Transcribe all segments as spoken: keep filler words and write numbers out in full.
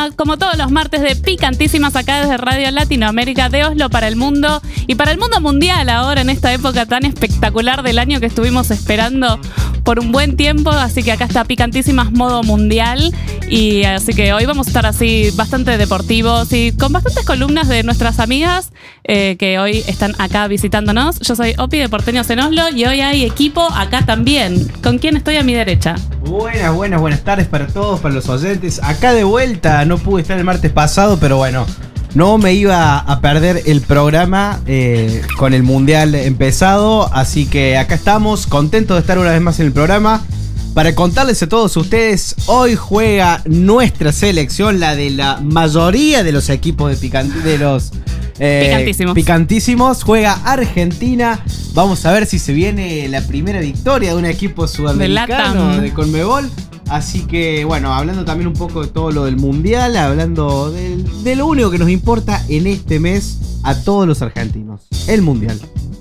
programa, como todos los martes, de Picantísimas acá desde Radio Latinoamérica, de Oslo para el mundo y para el mundo mundial ahora en esta época tan espectacular del año que estuvimos esperando por un buen tiempo. Así que acá está Picantísimas modo mundial y así que hoy vamos a estar así bastante deportivos y con bastantes columnas de nuestras amigas eh, que hoy están acá visitándonos. Yo soy Opi de Porteños en Oslo y hoy hay equipo acá también. ¿Con quién estoy a mi derecha? Buenas, buenas, buenas tardes para todos, para los oyentes. Acá de vuelta, no pude estar el martes pasado, pero bueno, no me iba a perder el programa eh, con el Mundial empezado. Así que acá estamos, contentos de estar una vez más en el programa. Para contarles a todos ustedes, hoy juega nuestra selección, la de la mayoría de los equipos de, picant- de los eh, picantísimos. picantísimos. Juega Argentina. Vamos a ver si se viene la primera victoria de un equipo sudamericano de, de Conmebol. Así que, bueno, hablando también un poco de todo lo del Mundial, hablando de, de lo único que nos importa en este mes a todos los argentinos, el Mundial.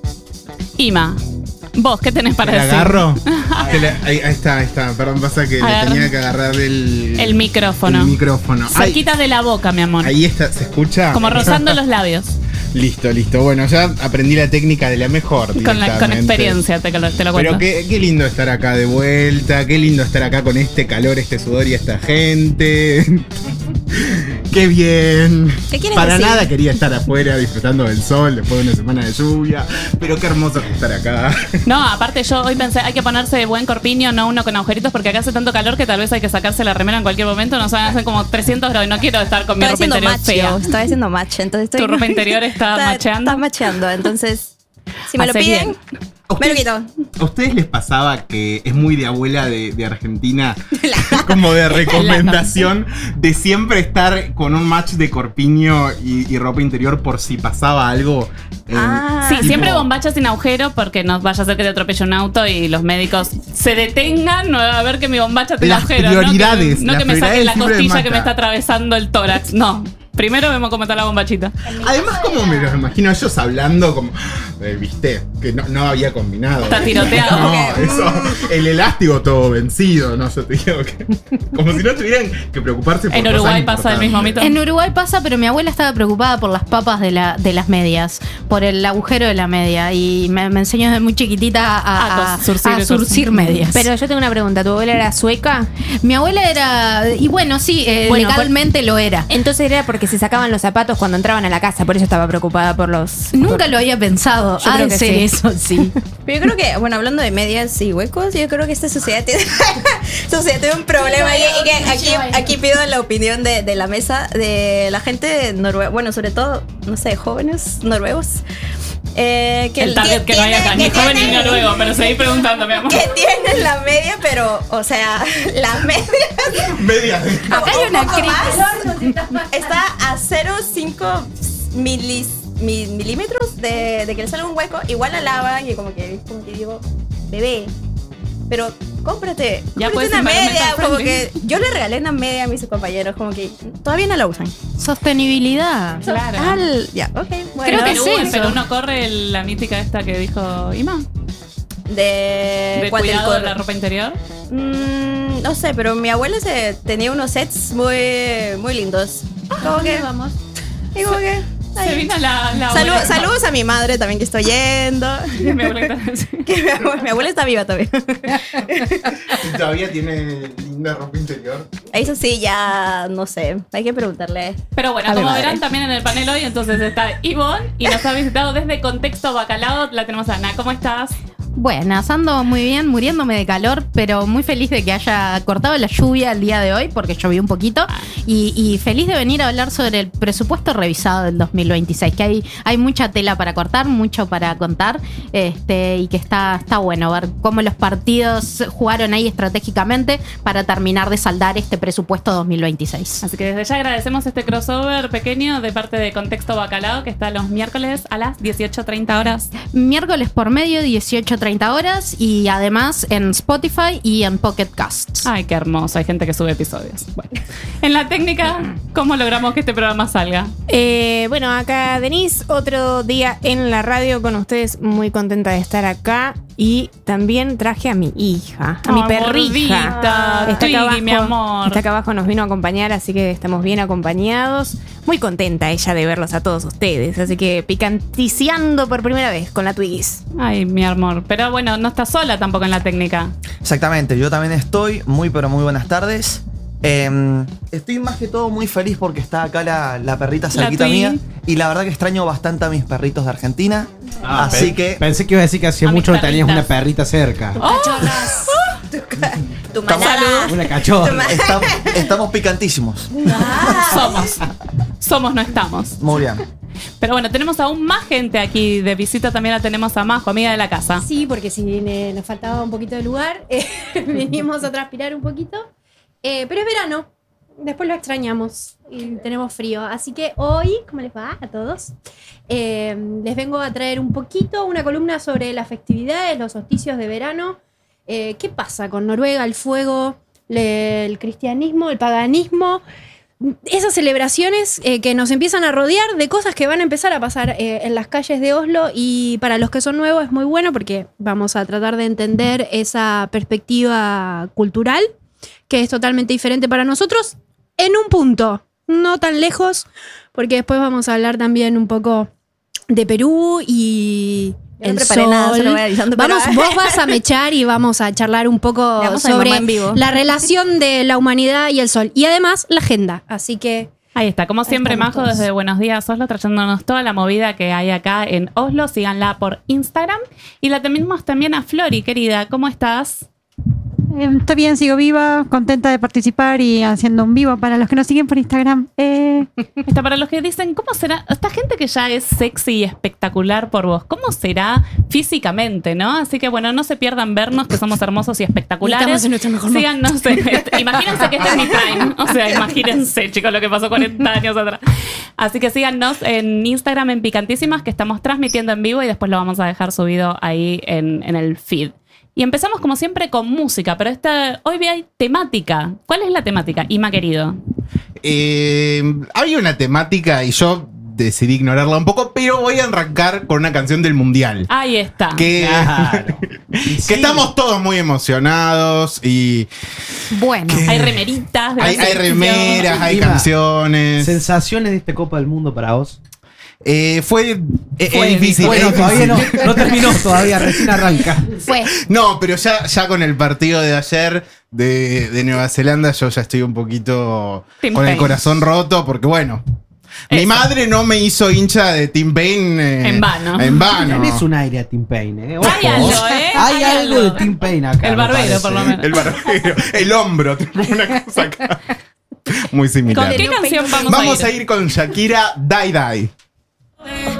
Ima, vos, ¿qué tenés para ¿Te la decir? agarro? Que le- ahí, ahí está, ahí está. Perdón, pasa que Agarra. le tenía que agarrar el... El micrófono. El micrófono. Cerquita de la boca, mi amor. Ahí está, ¿se escucha? Como rozando los labios. Listo, listo. Bueno, ya aprendí la técnica de la mejor. Con, la, con directamente. experiencia, te, lo- te lo cuento. Pero qué, qué lindo estar acá de vuelta, qué lindo estar acá con este calor, este sudor y esta gente. Qué bien. ¿Qué quieres Para decir? nada quería estar afuera disfrutando del sol después de una semana de lluvia, pero qué hermoso estar acá. No, aparte yo hoy pensé, hay que ponerse buen corpiño, no uno con agujeritos, porque acá hace tanto calor que tal vez hay que sacarse la remera en cualquier momento. Nos van a hacer como trescientos grados y no quiero estar con mi Estaba ropa haciendo interior fea. macho, estaba haciendo match, entonces estoy... ¿Tu ropa interior está macheando? Está macheando, entonces si me lo Haces piden, bien. me lo quito. ¿A ustedes les pasaba que es muy de abuela de, de Argentina, como de recomendación de siempre estar con un match de corpiño y, y ropa interior por si pasaba algo? Eh, Ah. Sí, tipo- siempre bombacha sin agujero porque no vaya a ser que te atropelle un auto y los médicos se detengan a ver que mi bombacha tenga Las agujero. prioridades, No que, no las que me saquen la prioridades siempre costilla me que me mata. está atravesando el tórax. No. Primero vemos cómo está la bombachita. Además, como me los imagino ellos hablando como, eh, viste, que no, no había combinado. Está tiroteado. No, eso, el elástico todo vencido, no, yo te digo que como si no tuvieran que preocuparse por En cosas Uruguay pasa el importantes. mismo mito. En Uruguay pasa, pero mi abuela estaba preocupada por las papas de, la, de las medias, por el agujero de la media. Y me, me enseñó desde muy chiquitita a, A a, surcir a esos- surcir medias. Pero yo tengo una pregunta, ¿tu abuela era sueca? Mi abuela era, y bueno, sí, eh, Bueno, legalmente lo era. Entonces era porque se sacaban los zapatos cuando entraban a la casa, por eso estaba preocupada por los... Nunca por- lo había pensado. Yo Ah, creo que sí, sí. eso sí. Pero yo creo que, bueno, hablando de medias y huecos, yo creo que esta sociedad tiene, esta sociedad tiene un problema y, y que aquí, aquí pido la opinión de, de la mesa de la gente noruega, bueno, sobre todo, no sé, jóvenes noruegos. Eh, que El target que no hay acá, ni que joven ni tienen- noruego, pero seguí preguntando, mi amor. que tienen la media, pero, o sea, la media Media. acá hay una crisis. Está a cero coma cinco milis, mi- milímetros de, de que le salga un hueco. Igual la lavan y como que, como que digo, bebé, pero cómprate, Ya cómprate puedes una environmental media. Como friendly. que yo le regalé una media a mis compañeros, como que todavía no la usan. Sostenibilidad. Claro. Al- ya, ok. Bueno, Creo que es Perú, en eso. Perú no corre el- la mítica esta que dijo Ima. de, De ¿cuál del cuidado de cor- la ropa interior. Mm, no sé, pero mi abuela se, tenía unos sets muy, muy lindos. Como que, Vamos. y como que Se ahí. vino la, la Salu- abuela. saludos a mi madre también que estoy yendo. Mi abuelita. Que mi, abuela, mi abuela está viva todavía. ¿Y todavía tiene linda ropa interior? Eso sí, ya no sé. Hay que preguntarle. Pero bueno, A mi como madre. verán también en el panel hoy, entonces está Ivonne y nos ha visitado desde Contexto Bacalao. La tenemos a Ana. ¿Cómo estás? Buenas, ando muy bien, muriéndome de calor, pero muy feliz de que haya cortado la lluvia el día de hoy, porque llovió un poquito, y, y feliz de venir a hablar sobre el presupuesto revisado del dos mil veintiséis, que hay, hay mucha tela para cortar, mucho para contar, este, y que está, está bueno ver cómo los partidos jugaron ahí estratégicamente para terminar de saldar este presupuesto dos mil veintiséis. Así que desde ya agradecemos este crossover pequeño de parte de Contexto Bacalao, que está los miércoles a las dieciocho treinta horas. Miércoles por medio, dieciocho treinta horas, y además en Spotify y en Pocket Casts. Ay, qué hermoso. Hay gente que sube episodios. Bueno, en la técnica, ¿cómo logramos que este programa salga? Eh, bueno, acá Denise, otro día en la radio con ustedes, muy contenta de estar acá Y también traje a mi hija, a mi Ay, perrija. gordita, Está Twiggy, acá abajo, mi amor. está acá abajo, nos vino a acompañar, así que estamos bien acompañados. Muy contenta ella de verlos a todos ustedes, así que picanticiando por primera vez con la Twiggies. Ay, mi amor. Pero bueno, no estás sola tampoco en la técnica. Exactamente, yo también estoy. Muy, pero muy buenas tardes. Eh, estoy más que todo muy feliz porque está acá la, la perrita cerquita Twiggy. mía. Y la verdad que extraño bastante a mis perritos de Argentina. Ah, así pe- que Pensé que iba a decir que hacía A mis mucho no tenías perritas. una perrita cerca. Cachorras. Tu Estamos- manada. Una cachorra. estamos, estamos picantísimos. Somos. Somos, no estamos. Muy bien. Pero bueno, tenemos aún más gente aquí de visita. También la tenemos a Majo, amiga de la casa. Sí, porque si eh, nos faltaba un poquito de lugar, eh, vinimos a transpirar un poquito. Eh, pero es verano, después lo extrañamos y tenemos frío. Así que hoy, ¿cómo les va a todos? Eh, les vengo a traer un poquito, una columna sobre las festividades, los solsticios de verano. Eh, ¿Qué pasa con Noruega, el fuego, le- el cristianismo, el paganismo? Esas celebraciones eh, que nos empiezan a rodear de cosas que van a empezar a pasar eh, en las calles de Oslo, y para los que son nuevos es muy bueno porque vamos a tratar de entender esa perspectiva cultural que es totalmente diferente para nosotros en un punto, no tan lejos, porque después vamos a hablar también un poco de Perú y Yo no el preparé sol. nada, solo voy avisando, pero- Vamos, vos vas a mechar y vamos a charlar un poco Le damos a mi sobre mamá en vivo. la relación de la humanidad y el sol. Y además la agenda. Así que Ahí está, como siempre, estamos Majo, todos. desde Buenos Días Oslo, trayéndonos toda la movida que hay acá en Oslo. Síganla por Instagram. Y la tenemos también a Flori, querida. ¿Cómo estás? Eh, Estoy bien, sigo viva, contenta de participar y haciendo un vivo para los que nos siguen por Instagram. Eh, Está para los que dicen, ¿cómo será? Esta gente que ya es sexy y espectacular por vos, ¿cómo será físicamente, no? Así que bueno, no se pierdan vernos, que somos hermosos y espectaculares. Y estamos en nuestro mejor Síganos en este- imagínense que este es mi prime. O sea, imagínense, chicos, lo que pasó cuarenta años atrás. Así que síganos en Instagram en Picantísimas, que estamos transmitiendo en vivo y después lo vamos a dejar subido ahí en, en el feed. Y empezamos como siempre con música, pero esta, hoy hay temática. ¿Cuál es la temática, Ima querido? Eh, hay una temática y yo decidí ignorarla un poco, pero voy a arrancar con una canción del Mundial. Ahí está. Que, Claro. que estamos todos muy emocionados y Bueno, Hay remeritas. de la hay, hay selección. remeras, hay Ima, canciones. ¿Sensaciones de esta Copa del Mundo para vos? Eh, fue eh, es Fue difícil. Bueno, es todavía no, difícil. no terminó, todavía recién arranca. fue. No, pero ya, ya con el partido de ayer de, de Nueva Zelanda, yo ya estoy un poquito Tim con el Payne. corazón roto, porque bueno. Mi Eso. madre no me hizo hincha de Tim Payne. eh, En vano. En vano. Tenés un aire a Tim Payne, ¿eh? Ojo. Hay algo, ¿eh? Hay, Hay algo, algo. de Tim Payne acá. El me barbero, parece. por lo menos. El barbero, el hombro, tengo una cosa acá. Muy ¿Con similar. qué canción vamos, Vamos a a ir? ir con Shakira Die Die.